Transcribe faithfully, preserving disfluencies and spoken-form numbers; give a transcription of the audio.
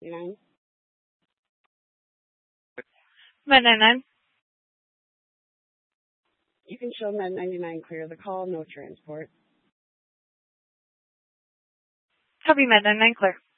ninety-nine. Med ninety-nine. You can show Med ninety-nine clear the call, no transport. Copy Med ninety-nine clear.